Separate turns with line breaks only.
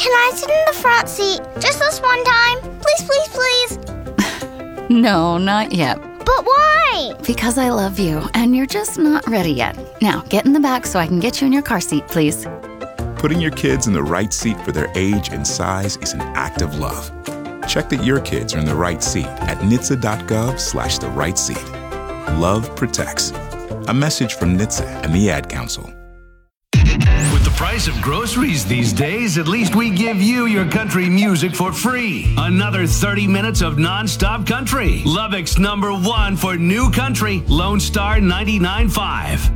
Can I sit in the front seat just this one time? Please, please, please.
No, not yet.
But why?
Because I love you, and you're just not ready yet. Now, get in the back so I can get you in your car seat, please.
Putting your kids in the right seat for their age and size is an act of love. Check that your kids are in the right seat at NHTSA.gov/the right seat. Love protects. A message from NHTSA and the Ad Council.
With the price of groceries these days, at least we give you your country music for free. Another 30 minutes of non-stop country. Lubbock's #1 for new country, Lone Star 99.5.